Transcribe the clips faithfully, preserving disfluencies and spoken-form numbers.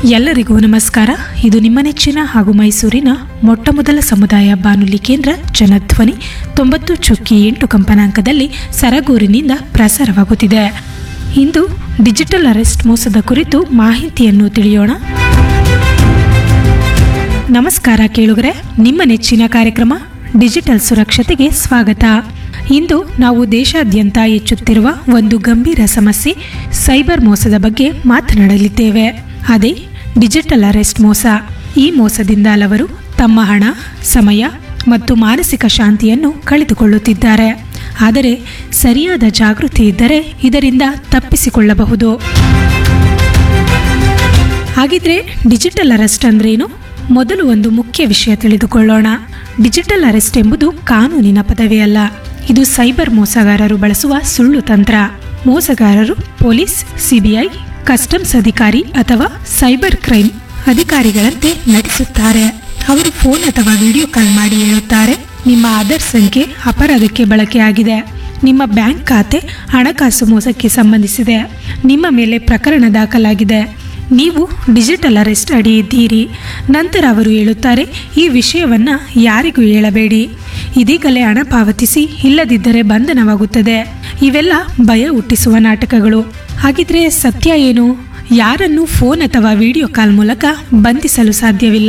ಎಲ್ಲರಿಗೂ ನಮಸ್ಕಾರ. ಇದು ನಿಮ್ಮ ನೆಚ್ಚಿನ ಹಾಗೂ ಮೈಸೂರಿನ ಮೊಟ್ಟಮೊದಲ ಸಮುದಾಯ ಬಾನುಲಿ ಕೇಂದ್ರ ಜನಧ್ವನಿ ತೊಂಬತ್ತು ಚುಕ್ಕಿ ಎಂಟು ಕಂಪನಾಂಕದಲ್ಲಿ ಸರಗೂರಿನಿಂದ ಪ್ರಸಾರವಾಗುತ್ತಿದೆ. ಇಂದು ಡಿಜಿಟಲ್ ಅರೆಸ್ಟ್ ಮೋಸದ ಕುರಿತು ಮಾಹಿತಿಯನ್ನು ತಿಳಿಯೋಣ. ನಮಸ್ಕಾರ ಕೇಳುಗರೆ, ನಿಮ್ಮ ನೆಚ್ಚಿನ ಕಾರ್ಯಕ್ರಮ ಡಿಜಿಟಲ್ ಸುರಕ್ಷತೆಗೆ ಸ್ವಾಗತ. ಇಂದು ನಾವು ದೇಶಾದ್ಯಂತ ಹೆಚ್ಚುತ್ತಿರುವ ಒಂದು ಗಂಭೀರ ಸಮಸ್ಯೆ ಸೈಬರ್ ಮೋಸದ ಬಗ್ಗೆ ಮಾತನಾಡಲಿದ್ದೇವೆ. ಅದೇ ಡಿಜಿಟಲ್ ಅರೆಸ್ಟ್ ಮೋಸ. ಈ ಮೋಸದಿಂದ ಹಲವರು ತಮ್ಮ ಹಣ, ಸಮಯ ಮತ್ತು ಮಾನಸಿಕ ಶಾಂತಿಯನ್ನು ಕಳೆದುಕೊಳ್ಳುತ್ತಿದ್ದಾರೆ. ಆದರೆ ಸರಿಯಾದ ಜಾಗೃತಿ ಇದ್ದರೆ ಇದರಿಂದ ತಪ್ಪಿಸಿಕೊಳ್ಳಬಹುದು. ಹಾಗಿದ್ರೆ ಡಿಜಿಟಲ್ ಅರೆಸ್ಟ್ ಅಂದ್ರೇನು? ಮೊದಲು ಒಂದು ಮುಖ್ಯ ವಿಷಯ ತಿಳಿದುಕೊಳ್ಳೋಣ. ಡಿಜಿಟಲ್ ಅರೆಸ್ಟ್ ಎಂಬುದು ಕಾನೂನಿನ ಪದವೇ ಅಲ್ಲ. ಇದು ಸೈಬರ್ ಮೋಸಗಾರರು ಬಳಸುವ ಸುಳ್ಳು ತಂತ್ರ. ಮೋಸಗಾರರು ಪೊಲೀಸ್, ಸಿಬಿಐ, ಕಸ್ಟಮ್ಸ್ ಅಧಿಕಾರಿ ಅಥವಾ ಸೈಬರ್ ಕ್ರೈಮ್ ಅಧಿಕಾರಿಗಳಂತೆ ನಟಿಸುತ್ತಾರೆ. ಅವರು ಫೋನ್ ಅಥವಾ ವಿಡಿಯೋ ಕಾಲ್ ಮಾಡಿ ಹೇಳುತ್ತಾರೆ, ನಿಮ್ಮ ಆಧಾರ್ ಸಂಖ್ಯೆ ಅಪರಾಧಕ್ಕೆ ಬಳಕೆಯಾಗಿದೆ, ನಿಮ್ಮ ಬ್ಯಾಂಕ್ ಖಾತೆ ಹಣಕಾಸು ಮೋಸಕ್ಕೆ ಸಂಬಂಧಿಸಿದೆ, ನಿಮ್ಮ ಮೇಲೆ ಪ್ರಕರಣ ದಾಖಲಾಗಿದೆ, ನೀವು ಡಿಜಿಟಲ್ ಅರೆಸ್ಟ್ ಅಡಿ ಇದ್ದೀರಿ. ನಂತರ ಅವರು ಹೇಳುತ್ತಾರೆ, ಈ ವಿಷಯವನ್ನು ಯಾರಿಗೂ ಹೇಳಬೇಡಿ, ಇದೀಗಲೇ ಹಣ ಪಾವತಿಸಿ, ಇಲ್ಲದಿದ್ದರೆ ಬಂಧನವಾಗುತ್ತದೆ. ಇವೆಲ್ಲ ಭಯ ಹುಟ್ಟಿಸುವ ನಾಟಕಗಳು. ಹಾಗಿದ್ರೆ ಸತ್ಯ ಏನು? ಯಾರನ್ನು ಫೋನ್ ಅಥವಾ ವಿಡಿಯೋ ಕಾಲ್ ಮೂಲಕ ಬಂಧಿಸಲು ಸಾಧ್ಯವಿಲ್ಲ.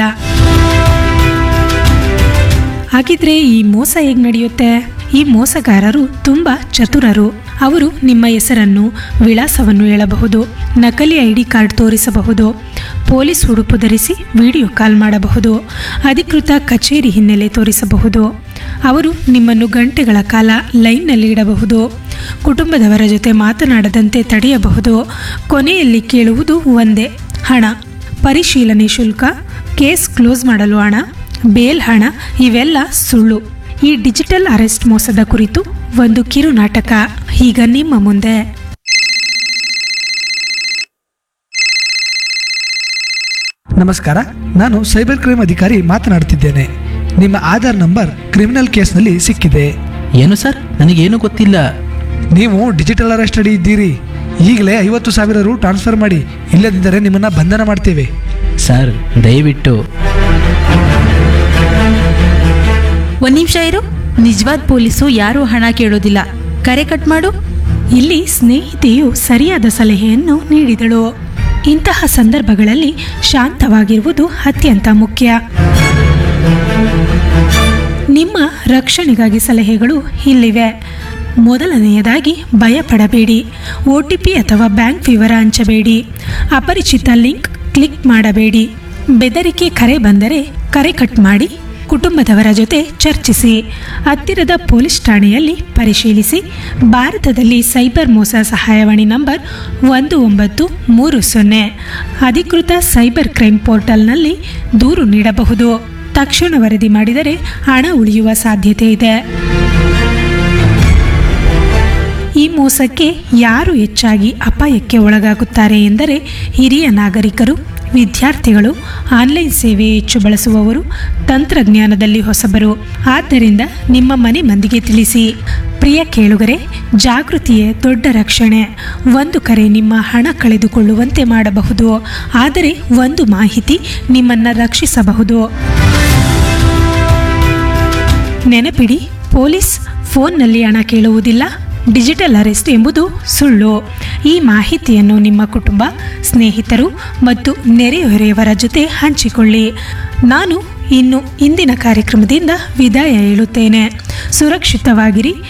ಹಾಗಿದ್ರೆ ಈ ಮೋಸ ಹೇಗೆ ನಡೆಯುತ್ತೆ? ಈ ಮೋಸಗಾರರು ತುಂಬಾ ಚತುರರು. ಅವರು ನಿಮ್ಮ ಹೆಸರನ್ನು, ವಿಳಾಸವನ್ನು ಹೇಳಬಹುದು, ನಕಲಿ ಐ ಡಿ ಕಾರ್ಡ್ ತೋರಿಸಬಹುದು, ಪೊಲೀಸ್ ಉಡುಪು ಧರಿಸಿ ವಿಡಿಯೋ ಕಾಲ್ ಮಾಡಬಹುದು, ಅಧಿಕೃತ ಕಚೇರಿ ಹಿನ್ನೆಲೆ ತೋರಿಸಬಹುದು. ಅವರು ನಿಮ್ಮನ್ನು ಗಂಟೆಗಳ ಕಾಲ ಲೈನ್ನಲ್ಲಿ ಇಡಬಹುದು, ಕುಟುಂಬದವರ ಜೊತೆ ಮಾತನಾಡದಂತೆ ತಡೆಯಬಹುದು. ಕೊನೆಯಲ್ಲಿ ಕೇಳುವುದು ಒಂದೇ, ಹಣ, ಪರಿಶೀಲನೆ ಶುಲ್ಕ, ಕೇಸ್ ಕ್ಲೋಸ್ ಮಾಡಲು ಹಣ, ಬೇಲ್ ಹಣ. ಇವೆಲ್ಲ ಸುಳ್ಳು. ಈ ಡಿಜಿಟಲ್ ಅರೆಸ್ಟ್ ಮೋಸದ ಕುರಿತು ಒಂದು ಕಿರು ನಾಟಕ ಈಗ ನಿಮ್ಮ ಮುಂದೆ. ನಮಸ್ಕಾರ, ನಾನು ಸೈಬರ್ ಕ್ರೈಮ್ ಅಧಿಕಾರಿ ಮಾತನಾಡುತ್ತಿದ್ದೇನೆ. ನಿಮ್ಮ ಆಧಾರ್ ನಂಬರ್ ಕ್ರಿಮಿನಲ್ ಕೇಸ್ನಲ್ಲಿ ಸಿಕ್ಕಿದೆ. ಏನು ಸರ್? ನನಗೇನು ಗೊತ್ತಿಲ್ಲ. ನೀವು ಡಿಜಿಟಲ್ ಅರೆಸ್ಟ್ ಅಡಿ ಇದ್ದೀರಿ. ಈಗಲೇ ಐವತ್ತು ಸಾವಿರ ರು ಟ್ರಾನ್ಸ್ಫರ್ ಮಾಡಿ, ಇಲ್ಲದಿದ್ದರೆ ನಿಮ್ಮನ್ನು ಬಂಧನ ಮಾಡ್ತೇವೆ. ಸರ್, ದಯವಿಟ್ಟು ಒಂದ್ ನಿಮಿಷ ಇರು. ನಿಜವಾದ ಪೊಲೀಸು ಯಾರೂ ಹಣ ಕೇಳೋದಿಲ್ಲ. ಕರೆ ಕಟ್ ಮಾಡು. ಇಲ್ಲಿ ಸ್ನೇಹಿತೆಯು ಸರಿಯಾದ ಸಲಹೆಯನ್ನು ನೀಡಿದಳು. ಇಂತಹ ಸಂದರ್ಭಗಳಲ್ಲಿ ಶಾಂತವಾಗಿರುವುದು ಅತ್ಯಂತ ಮುಖ್ಯ. ನಿಮ್ಮ ರಕ್ಷಣೆಗಾಗಿ ಸಲಹೆಗಳು ಇಲ್ಲಿವೆ. ಮೊದಲನೆಯದಾಗಿ ಭಯಪಡಬೇಡಿ. ಒ ಟಿ ಪಿ ಅಥವಾ ಬ್ಯಾಂಕ್ ವಿವರ ಹಂಚಬೇಡಿ. ಅಪರಿಚಿತ ಲಿಂಕ್ ಕ್ಲಿಕ್ ಮಾಡಬೇಡಿ. ಬೆದರಿಕೆ ಕರೆ ಬಂದರೆ ಕರೆ ಕಟ್ ಮಾಡಿ. ಕುಟುಂಬದವರ ಜೊತೆ ಚರ್ಚಿಸಿ. ಹತ್ತಿರದ ಪೊಲೀಸ್ ಠಾಣೆಯಲ್ಲಿ ಪರಿಶೀಲಿಸಿ. ಭಾರತದಲ್ಲಿ ಸೈಬರ್ ಮೋಸ ಸಹಾಯವಾಣಿ ನಂಬರ್ ಒಂದು ಒಂಬತ್ತು ಮೂರು ಸೊನ್ನೆ ಅಧಿಕೃತ ಸೈಬರ್ ಕ್ರೈಮ್ ಪೋರ್ಟಲ್ನಲ್ಲಿ ದೂರು ನೀಡಬಹುದು. ತಕ್ಷಣ ವರದಿ ಮಾಡಿದರೆ ಹಣ ಉಳಿಯುವ ಸಾಧ್ಯತೆ ಇದೆ. ಈ ಮೋಸಕ್ಕೆ ಯಾರು ಹೆಚ್ಚಾಗಿ ಅಪಾಯಕ್ಕೆ ಒಳಗಾಗುತ್ತಾರೆ ಎಂದರೆ ಹಿರಿಯ ನಾಗರಿಕರು, ವಿದ್ಯಾರ್ಥಿಗಳು, ಆನ್ಲೈನ್ ಸೇವೆ ಹೆಚ್ಚು ಬಳಸುವವರು, ತಂತ್ರಜ್ಞಾನದಲ್ಲಿ ಹೊಸಬರು. ಆದ್ದರಿಂದ ನಿಮ್ಮ ಮನೆ ಮಂದಿಗೆ ತಿಳಿಸಿ. ಪ್ರಿಯ ಕೇಳುಗರೆ, ಜಾಗೃತಿಯೇ ದೊಡ್ಡ ರಕ್ಷಣೆ. ಒಂದು ಕರೆ ನಿಮ್ಮ ಹಣ ಕಳೆದುಕೊಳ್ಳುವಂತೆ ಮಾಡಬಹುದು, ಆದರೆ ಒಂದು ಮಾಹಿತಿ ನಿಮ್ಮನ್ನು ರಕ್ಷಿಸಬಹುದು. ನೆನಪಿಡಿ, ಪೊಲೀಸ್ ಫೋನ್ನಲ್ಲಿ ಹಣ ಕೇಳುವುದಿಲ್ಲ. ಡಿಜಿಟಲ್ ಅರೆಸ್ಟ್ ಎಂಬುದು ಸುಳ್ಳು. ಈ ಮಾಹಿತಿಯನ್ನು ನಿಮ್ಮ ಕುಟುಂಬ, ಸ್ನೇಹಿತರು ಮತ್ತು ನೆರೆಹೊರೆಯವರ ಜೊತೆ ಹಂಚಿಕೊಳ್ಳಿ. ನಾನು ಇನ್ನು ಇಂದಿನ ಕಾರ್ಯಕ್ರಮದಿಂದ ವಿದಾಯ ಹೇಳುತ್ತೇನೆ. ಸುರಕ್ಷಿತವಾಗಿರಿ.